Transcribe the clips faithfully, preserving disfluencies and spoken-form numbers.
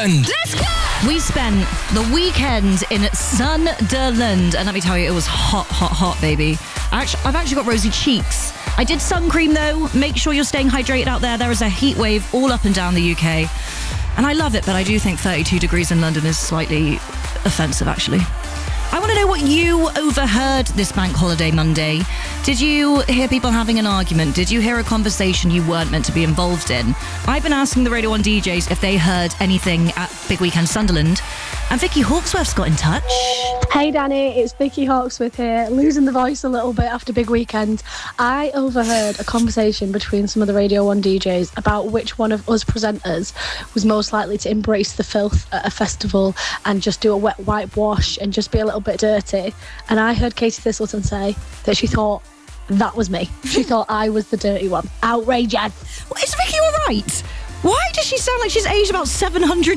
Sunderland. Let's go! We spent the weekend in Sunderland, and let me tell you, it was hot, hot, hot, baby. Actually, I've actually got rosy cheeks. I did sun cream, though. Make sure you're staying hydrated out there. There is a heat wave all up and down the U K. And I love it, but I do think thirty-two degrees in London is slightly offensive, actually. I want to know what you overheard this bank holiday Monday. Did you hear people having an argument? Did you hear a conversation you weren't meant to be involved in? I've been asking the Radio one D Js if they heard anything at Big Weekend Sunderland. And Vicky Hawksworth's got in touch. Hey Danny, it's Vicky Hawksworth here, losing the voice a little bit after Big Weekend. I overheard a conversation between some of the Radio one D Js about which one of us presenters was most likely to embrace the filth at a festival and just do a wet wipe wash and just be a little bit dirty. And I heard Katie Thistleton say that she thought that was me. She thought I was the dirty one. Outrageous. Well, is Vicky all right? Why does she sound like she's aged about seven hundred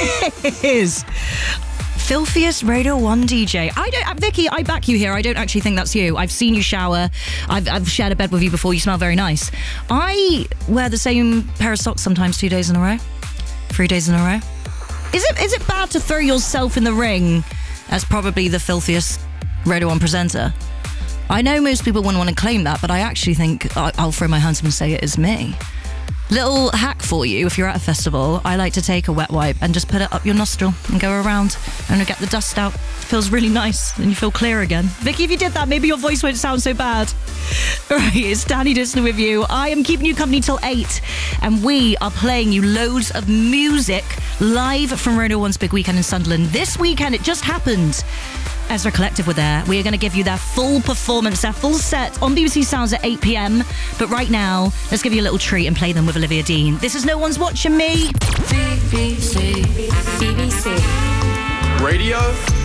years? Filthiest Radio one D J. I don't, uh, Vicky, I back you here. I don't actually think that's you. I've seen you shower. I've, I've shared a bed with you before. You smell very nice. I wear the same pair of socks sometimes two days in a row. Three days in a row. Is it is it bad to throw yourself in the ring as probably the filthiest Radio one presenter? I know most people wouldn't want to claim that, but I actually think I, I'll throw my hands up and say it is me. Little hack for you, if you're at a festival, I like to take a wet wipe and just put it up your nostril and go around and get the dust out. It feels really nice and you feel clear again. Vicky, if you did that, maybe your voice won't sound so bad. Right, it's Danny Disney with you. I am keeping you company till eight, and we are playing you loads of music live from Radio one's Big Weekend in Sunderland. This weekend, it just happened. Ezra Collective were there. We are going to give you their full performance, their full set on B B C Sounds at eight p.m. But right now, let's give you a little treat and play them with Olivia Dean. This is No One's Watching Me. B B C. B B C. Radio